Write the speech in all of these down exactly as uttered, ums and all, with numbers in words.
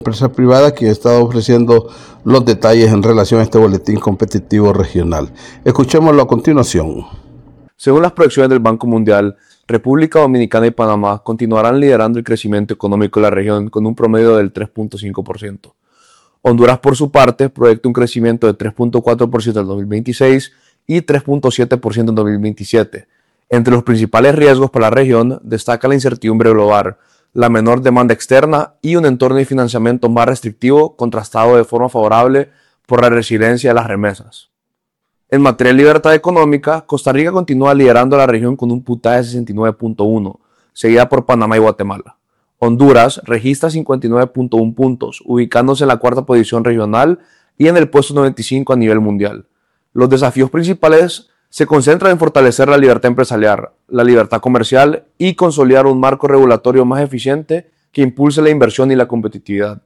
Empresa privada que ha estado ofreciendo los detalles en relación a este boletín competitivo regional. Escuchémoslo a continuación. Según las proyecciones del Banco Mundial, República Dominicana y Panamá continuarán liderando el crecimiento económico de la región con un promedio del tres punto cinco por ciento. Honduras, por su parte, proyecta un crecimiento de tres punto cuatro por ciento en dos mil veintiséis y tres punto siete por ciento en dos mil veintisiete. Entre los principales riesgos para la región destaca la incertidumbre global, la menor demanda externa y un entorno de financiamiento más restrictivo contrastado de forma favorable por la resiliencia de las remesas. En materia de libertad económica, Costa Rica continúa liderando la región con un puntaje de sesenta y nueve punto uno, seguida por Panamá y Guatemala. Honduras registra cincuenta y nueve punto uno puntos, ubicándose en la cuarta posición regional y en el puesto noventa y cinco a nivel mundial. Los desafíos principales se concentran en fortalecer la libertad empresarial, la libertad comercial y consolidar un marco regulatorio más eficiente que impulse la inversión y la competitividad.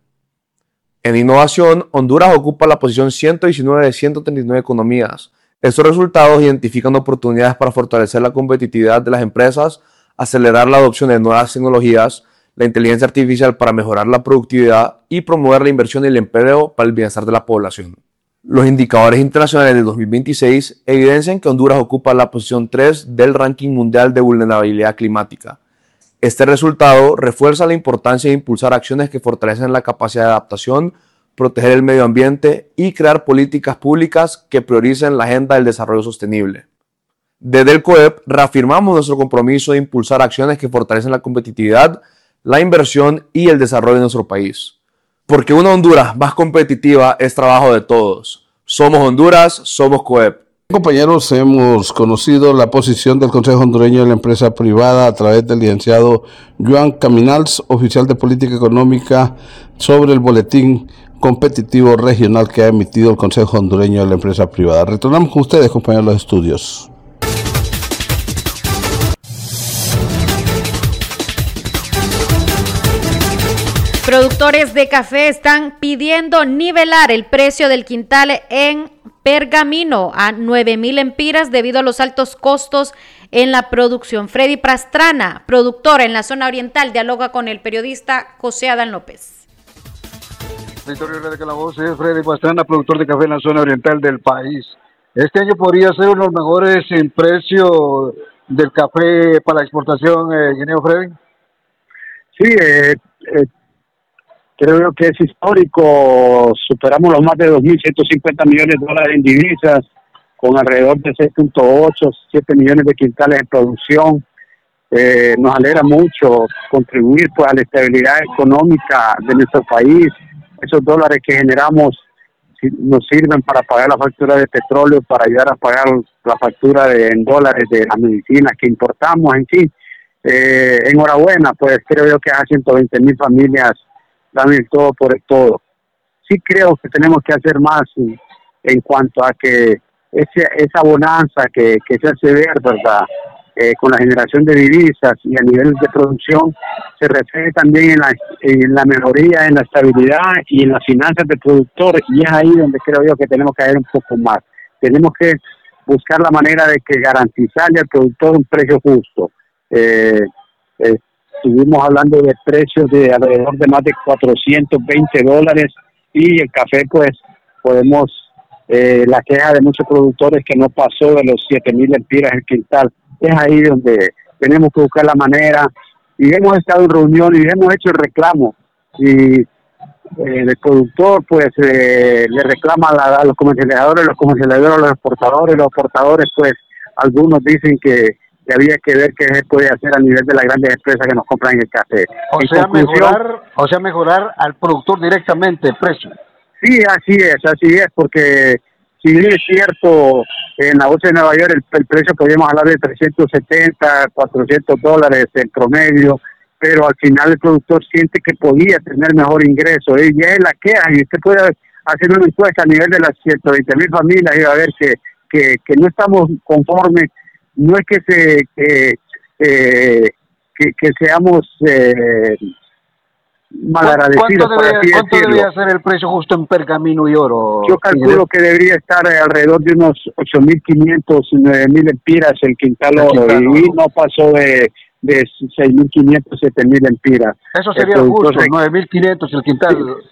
En innovación, Honduras ocupa la posición ciento diecinueve de ciento treinta y nueve economías. Estos resultados identifican oportunidades para fortalecer la competitividad de las empresas, acelerar la adopción de nuevas tecnologías, la inteligencia artificial para mejorar la productividad y promover la inversión y el empleo para el bienestar de la población. Los indicadores internacionales de dos mil veintiséis evidencian que Honduras ocupa la posición tres del ranking mundial de vulnerabilidad climática. Este resultado refuerza la importancia de impulsar acciones que fortalecen la capacidad de adaptación, proteger el medio ambiente y crear políticas públicas que prioricen la agenda del desarrollo sostenible. Desde el C O E P reafirmamos nuestro compromiso de impulsar acciones que fortalecen la competitividad, la inversión y el desarrollo de nuestro país. Porque una Honduras más competitiva es trabajo de todos. Somos Honduras, somos C O E P. Compañeros, hemos conocido la posición del Consejo Hondureño de la Empresa Privada a través del licenciado Joan Caminals, oficial de Política Económica, sobre el boletín competitivo regional que ha emitido el Consejo Hondureño de la Empresa Privada. Retornamos con ustedes, compañeros de los estudios. Productores de café están pidiendo nivelar el precio del quintal en Pergamino a nueve mil empiras debido a los altos costos en la producción. Freddy Pastrana, productor en la zona oriental, dialoga con el periodista José Adán López. Victorio Red de la Voz, es Freddy Pastrana, productor de café en la zona oriental del país. Este año podría ser uno de los mejores en precio del café para la exportación, eh, ingeniero Freddy. Sí, eh, eh. Creo yo que es histórico, superamos los más de dos mil ciento cincuenta millones de dólares en divisas, con alrededor de seis punto ocho, siete millones de quintales en producción. Eh, nos alegra mucho contribuir pues, a la estabilidad económica de nuestro país. Esos dólares que generamos nos sirven para pagar la factura de petróleo, para ayudar a pagar la factura de, en dólares de las medicinas que importamos en sí. Eh, enhorabuena, pues creo yo que a ciento veinte mil familias dan el todo por el todo. Sí creo que tenemos que hacer más en, en cuanto a que ese, esa bonanza que, que se hace ver, ¿verdad? Eh, con la generación de divisas y a nivel de producción, se refiere también en la, en la mejoría, en la estabilidad y en las finanzas del productor, y es ahí donde creo yo que tenemos que ir un poco más. Tenemos que buscar la manera de que garantizarle al productor un precio justo. Eh, eh, Estuvimos hablando de precios de alrededor de más de cuatrocientos veinte dólares y el café, pues, podemos, eh, la queja de muchos productores que no pasó de los siete mil empiras el quintal. Es ahí donde tenemos que buscar la manera, y hemos estado en reunión y hemos hecho el reclamo. Y eh, el productor, pues, eh, le reclama a, la, a los comercializadores, los comercializadores a los exportadores, los exportadores, pues, algunos dicen que que había que ver qué se puede hacer a nivel de las grandes empresas que nos compran el café. O en sea, mejorar, o sea, mejorar al productor directamente el precio. Sí, así es, así es, porque si bien es cierto, en la bolsa de Nueva York el, el precio podríamos hablar de trescientos setenta, cuatrocientos dólares en promedio, pero al final el productor siente que podía tener mejor ingreso, y ya es la queja, y usted puede hacer una encuesta a nivel de las ciento veinte mil familias y va a ver que, que, que no estamos conformes. No es que se que, eh, que, que seamos eh, malagradecidos. ¿Cuánto, debe, ¿cuánto debería ser el precio justo en Pergamino y Oro? Yo calculo que debería estar alrededor de unos ocho mil quinientos, nueve mil empiras el quintal oro, el quintal oro, y no pasó de, de seis mil quinientos, siete mil empiras. Eso sería el justo, nueve mil quinientos el quintal.